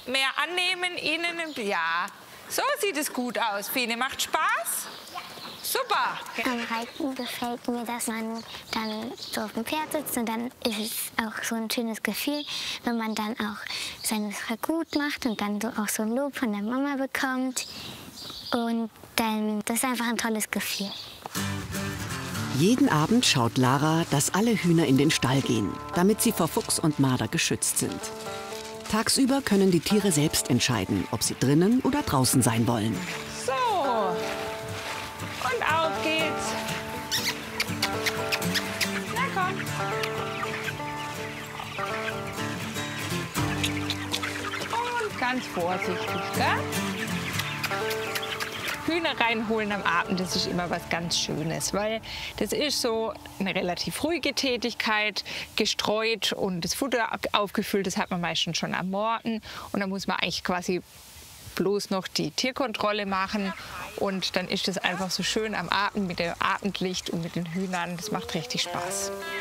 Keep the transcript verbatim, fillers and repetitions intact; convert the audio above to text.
mehr annehmen, ihnen, ja. So sieht es gut aus, Fine. Macht Spaß? Super. Am Reiten gefällt mir, dass man dann so auf dem Pferd sitzt und dann ist es auch so ein schönes Gefühl, wenn man dann auch seine Sache gut macht und dann so auch so ein Lob von der Mama bekommt. Und dann, das ist einfach ein tolles Gefühl. Jeden Abend schaut Lara, dass alle Hühner in den Stall gehen, damit sie vor Fuchs und Marder geschützt sind. Tagsüber können die Tiere selbst entscheiden, ob sie drinnen oder draußen sein wollen. So. Und auf geht's. Na komm. Und ganz vorsichtig, gell? Hühner reinholen am Abend, das ist immer was ganz Schönes, weil das ist so eine relativ ruhige Tätigkeit, gestreut und das Futter aufgefüllt, das hat man meistens schon am Morgen und dann muss man eigentlich quasi bloß noch die Tierkontrolle machen und dann ist das einfach so schön am Abend mit dem Abendlicht und mit den Hühnern, das macht richtig Spaß.